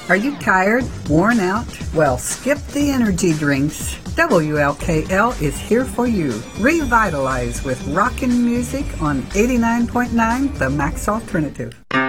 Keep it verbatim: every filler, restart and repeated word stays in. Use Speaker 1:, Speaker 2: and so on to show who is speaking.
Speaker 1: Are you tired, worn out? Well, skip the energy drinks. W L K L is here for you. Revitalize with rockin' music on eighty-nine point nine The Max Alternative.